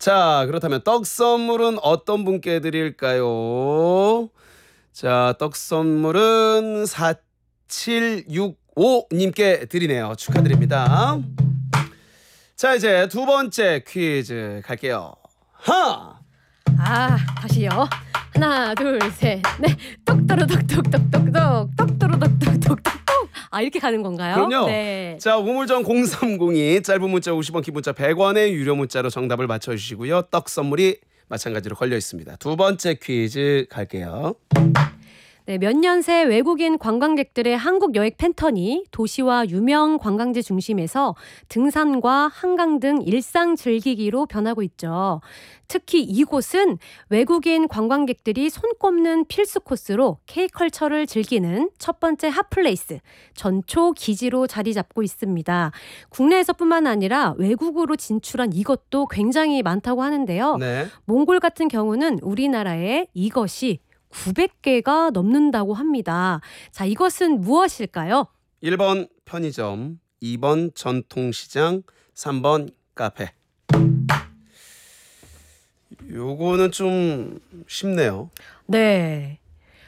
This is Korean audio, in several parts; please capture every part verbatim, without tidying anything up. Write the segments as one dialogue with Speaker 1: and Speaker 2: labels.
Speaker 1: 자, 그렇다면 떡 선물은 어떤 분께 드릴까요? 자, 떡 선물은 사칠육오 님께 드리네요. 축하드립니다. 자, 이제 두 번째 퀴즈 갈게요. 하!
Speaker 2: 아, 다시요. 하나, 둘, 셋, 넷. 똑또르똑똑똑똑똑 똑또르똑똑똑똑. 아, 이렇게 가는 건가요?
Speaker 1: 그럼요.
Speaker 2: 네.
Speaker 1: 자, 우물정 공삼공이 짧은 문자 오십 원, 긴 문자 백 원의 유료 문자로 정답을 맞춰주시고요. 떡 선물이 마찬가지로 걸려 있습니다. 두 번째 퀴즈 갈게요.
Speaker 2: 네, 몇 년 새 외국인 관광객들의 한국 여행 패턴이 도시와 유명 관광지 중심에서 등산과 한강 등 일상 즐기기로 변하고 있죠. 특히 이곳은 외국인 관광객들이 손꼽는 필수 코스로 K컬처를 즐기는 첫 번째 핫플레이스, 전초 기지로 자리 잡고 있습니다. 국내에서뿐만 아니라 외국으로 진출한 이것도 굉장히 많다고 하는데요.
Speaker 1: 네.
Speaker 2: 몽골 같은 경우는 우리나라에 이것이 구백 개가 넘는다고 합니다. 자, 이것은 무엇일까요?
Speaker 1: 일 번 편의점, 이 번 전통시장, 삼 번 카페. 요거는 좀 쉽네요.
Speaker 2: 네.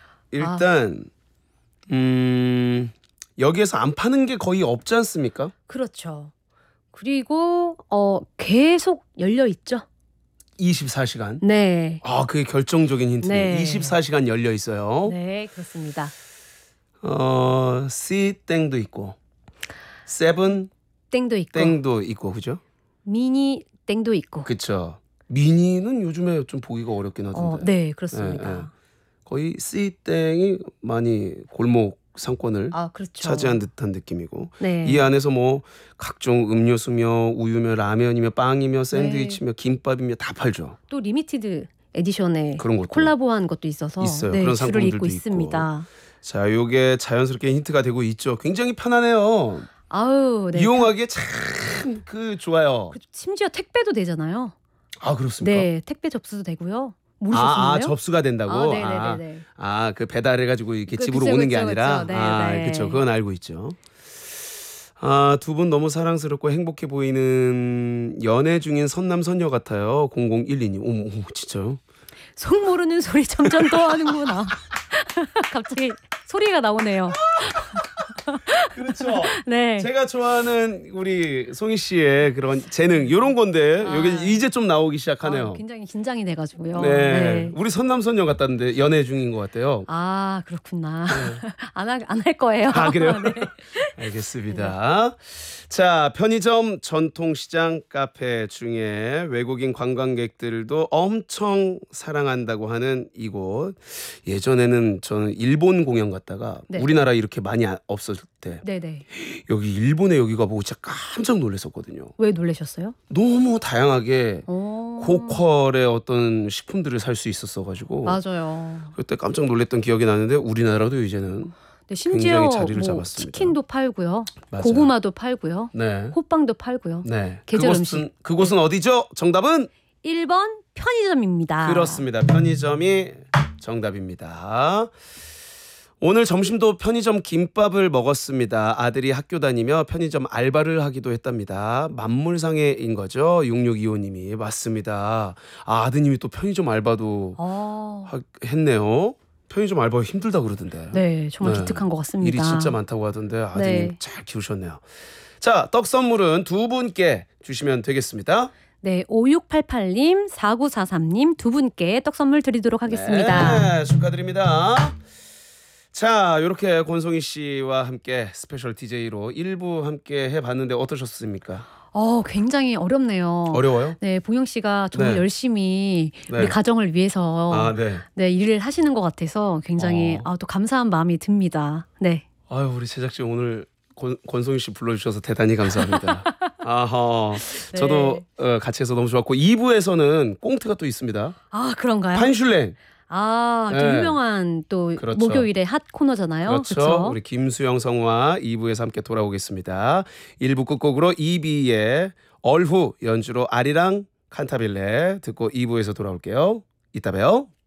Speaker 1: 일단 음, 여기에서 안 파는 게 거의 없지 않습니까?
Speaker 2: 그렇죠. 그리고 어, 계속 열려 있죠.
Speaker 1: 이십사 시간.
Speaker 2: 네.
Speaker 1: 아, 그게 결정적인 힌트네요.
Speaker 2: 네.
Speaker 1: 이십사 시간 열려 있어요.
Speaker 2: 네, 그렇습니다.
Speaker 1: 어, C 땡도 있고, 세븐
Speaker 2: 땡도 있고,
Speaker 1: 땡도 있고, 그죠?
Speaker 2: 미니 땡도 있고.
Speaker 1: 그쵸. 미니는 요즘에 좀 보기가 어렵긴 하던데.
Speaker 2: 어, 네, 그렇습니다.
Speaker 1: 예, 예. 거의 C 땡이 많이 골목 상권을
Speaker 2: 아, 그렇죠.
Speaker 1: 차지한 듯한 느낌이고,
Speaker 2: 네.
Speaker 1: 이 안에서 뭐 각종 음료수며 우유며 라면이며 빵이며 샌드위치며 김밥이며 다 팔죠.
Speaker 2: 또 리미티드 에디션에
Speaker 1: 그런 것도
Speaker 2: 콜라보한 것도 있어서
Speaker 1: 있어요.
Speaker 2: 네,
Speaker 1: 그런
Speaker 2: 줄을
Speaker 1: 상품들도
Speaker 2: 잇고 있습니다.
Speaker 1: 자, 요게 자연스럽게 힌트가 되고 있죠. 굉장히 편하네요.
Speaker 2: 아우, 네.
Speaker 1: 이용하기에 참 그 좋아요.
Speaker 2: 그, 심지어 택배도 되잖아요.
Speaker 1: 아, 그렇습니까?
Speaker 2: 네, 택배 접수도 되고요. 모르셨나요?
Speaker 1: 아, 아, 접수가 된다고?
Speaker 2: 아, 네네네.
Speaker 1: 아, 그 배달해가지고 이렇게
Speaker 2: 그,
Speaker 1: 집으로
Speaker 2: 그쵸,
Speaker 1: 오는 게
Speaker 2: 그쵸,
Speaker 1: 아니라?
Speaker 2: 그쵸. 네,
Speaker 1: 아,
Speaker 2: 네.
Speaker 1: 그쵸. 그건 알고 있죠. 아, 두 분 너무 사랑스럽고 행복해 보이는 연애 중인 선남 선녀 같아요. 공공일이 님. 어머, 어머, 진짜요?
Speaker 2: 속 모르는 소리 점점 더 하는구나. 갑자기 소리가 나오네요.
Speaker 1: 그렇죠.
Speaker 2: 네.
Speaker 1: 제가 좋아하는 우리 송희 씨의 그런 재능 이런 건데
Speaker 2: 아.
Speaker 1: 여기 이제 좀 나오기 시작하네요.
Speaker 2: 아, 굉장히 긴장이 돼가지고요.
Speaker 1: 네.
Speaker 2: 네.
Speaker 1: 우리 선남 선녀 같다는데 연애 중인 것 같아요.
Speaker 2: 아, 그렇구나. 안 할 안 할 거예요.
Speaker 1: 아, 그래요?
Speaker 2: 네.
Speaker 1: 알겠습니다. 자, 편의점, 전통시장, 카페 중에 외국인 관광객들도 엄청 사랑한다고 하는 이곳. 예전에는 저는 일본 공연 갔다가
Speaker 2: 네.
Speaker 1: 우리나라 이렇게 많이 아- 없었을 때
Speaker 2: 네네.
Speaker 1: 여기 일본에 여기 가보고 진짜 깜짝 놀랐었거든요.
Speaker 2: 왜 놀라셨어요?
Speaker 1: 너무 다양하게
Speaker 2: 오.
Speaker 1: 고퀄의 어떤 식품들을 살 수 있었어가지고
Speaker 2: 맞아요.
Speaker 1: 그때 깜짝 놀랐던 기억이 나는데 우리나라도 이제는
Speaker 2: 네, 심지어
Speaker 1: 굉장히 자리를
Speaker 2: 뭐
Speaker 1: 잡았습니다.
Speaker 2: 치킨도 팔고요.
Speaker 1: 맞아요.
Speaker 2: 고구마도 팔고요.
Speaker 1: 네.
Speaker 2: 호빵도 팔고요.
Speaker 1: 네.
Speaker 2: 계절
Speaker 1: 그곳은,
Speaker 2: 음식.
Speaker 1: 그곳은 어디죠? 정답은?
Speaker 2: 일 번 편의점입니다.
Speaker 1: 그렇습니다. 편의점이 정답입니다. 오늘 점심도 편의점 김밥을 먹었습니다. 아들이 학교 다니며 편의점 알바를 하기도 했답니다. 만물상회인 거죠. 육육이오 님이. 맞습니다. 아, 아드님이 또 편의점 알바도
Speaker 2: 어.
Speaker 1: 하, 했네요. 편의점 알바 힘들다 그러던데.
Speaker 2: 네, 정말
Speaker 1: 네.
Speaker 2: 기특한 것 같습니다.
Speaker 1: 일이 진짜 많다고 하던데 아드님
Speaker 2: 네.
Speaker 1: 잘 키우셨네요. 자, 떡 선물은 두 분께 주시면 되겠습니다.
Speaker 2: 네, 오육팔팔 님, 사구사삼 님 두 분께 떡 선물 드리도록 하겠습니다.
Speaker 1: 네, 축하드립니다. 자, 이렇게 권송희 씨와 함께 스페셜 디제이로 일부 함께 해봤는데 어떠셨습니까?
Speaker 2: 어, 굉장히 어렵네요.
Speaker 1: 어려워요?
Speaker 2: 네, 봉영 씨가 정말
Speaker 1: 네.
Speaker 2: 열심히
Speaker 1: 네.
Speaker 2: 우리 가정을 위해서
Speaker 1: 아, 네.
Speaker 2: 네, 일을 하시는 것 같아서 굉장히
Speaker 1: 어.
Speaker 2: 아, 또 감사한 마음이 듭니다. 네.
Speaker 1: 아유, 우리 제작진 오늘 권, 권송희 씨 불러주셔서 대단히 감사합니다. 아하.
Speaker 2: 네.
Speaker 1: 저도 어, 같이 해서 너무 좋았고 이 부에서는 꽁트가 또 있습니다.
Speaker 2: 아, 그런가요?
Speaker 1: 판슐랭.
Speaker 2: 아, 또
Speaker 1: 네.
Speaker 2: 유명한 또
Speaker 1: 그렇죠.
Speaker 2: 목요일의 핫 코너잖아요.
Speaker 1: 그렇죠.
Speaker 2: 그렇죠?
Speaker 1: 우리 김수영 성우와 이 부에서 함께 돌아오겠습니다. 일 부 끝곡으로 이비의 얼후 연주로 아리랑 칸타빌레 듣고 이 부에서 돌아올게요. 이따 봬요.